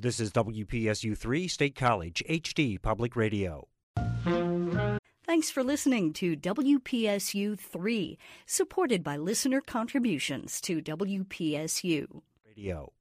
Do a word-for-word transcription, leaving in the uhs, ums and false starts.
This is W P S U three State College H D Public Radio. Thanks for listening to W P S U three, supported by listener contributions to W P S U. Radio.